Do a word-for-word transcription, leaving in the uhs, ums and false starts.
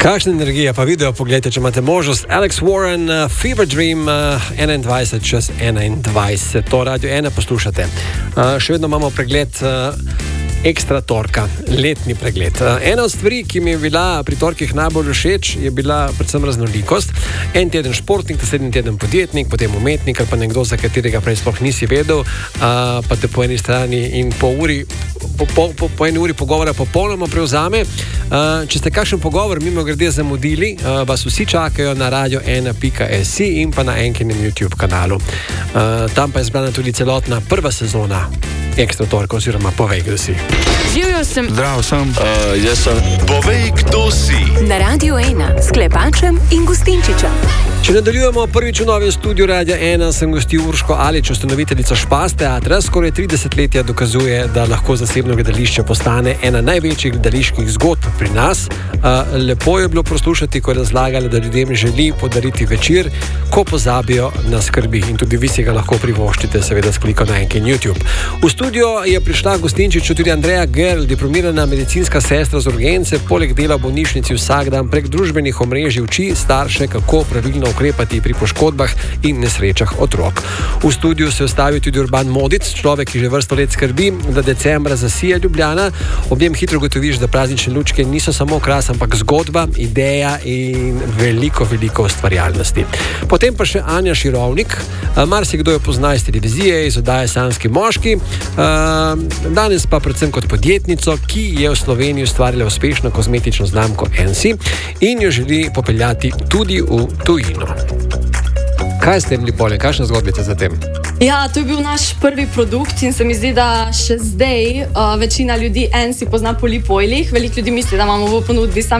Kakšna energija, pa video pogledajte, če imate možnost. Alex Warren, uh, Fever Dream, uh, enaindvajset čez enaindvajset. To Radio ena poslušate. Uh, še vedno imamo pregled uh, Ekstra torka, letni pregled. Uh, ena od stvari, ki mi je bila pri torkih najbolj všeč, je bila predvsem raznolikost. En teden športnik, naslednji teden podjetnik, potem umetnik ali pa nekdo, za katerega prej sploh nisi vedel, uh, pa te po eni strani in po uri Po, po, po, po eni uri pogovora popolnoma prevzame. Uh, če ste kakšen pogovor mimo grede zamudili, uh, vas vsi čakajo na radio ena pika si in pa na enkinem YouTube kanalu. Uh, tam pa je zbrana tudi celotna prva sezona Ekstra torka, oziroma Povej, kdo si. Živijo sem. Zdravo sem. Uh, jaz sem. Povej, kdo si. Na Radio ena s Klepačem in Gustinčičem. Če nadaljujemo prvič v novem studiu Radia ena, sem gostil Urško Alič, ustanoviteljico Špas teatra. Skoraj tri desetletja dokazuje, da lahko zasebno gledališče postane ena največjih gledaliških zgodb pri nas. Uh, lepo je bilo poslušati, ko je razlagala, da ljudem želi podariti večer, ko pozabijo na skrbi. In tudi vi si ga lahko privoščite, seveda s klikom na enkin YouTube. V studio je prišla Gustinčiču tudi Andreja Gerl, diplomirana medicinska sestra z urgence, poleg dela v bolnišnici vsak dan prek družbenih omrežij uči starše, kako pravilno ukrepati pri poškodbah in nesrečah otrok. V studiu se je ustavil tudi Urban Modic, človek, ki že vrsto let skrbi, da decembra zasije Ljubljana. Ob njem hitro gotoviš, da praznične lučke niso samo okras, ampak zgodba, ideja in veliko, veliko ustvarjalnosti. Potem pa še Anja Širovnik. Marsikdo jo pozna iz televizije, iz oddaje Sanjski moški. Danes pa predvsem kot podjetnico, ki je v Sloveniji ustvarila uspešno kozmetično znamko Ensi in jo želi popeljati tudi v tujino. Kaj s tem, Lipole? Kakšna zgodbica za tem? Ja, to je bil naš prvi produkt in se mi zdi, da še zdaj uh, večina ljudi Ensi pozna po lip oilih. Veliko ljudi misli, da imamo v ponudbi sam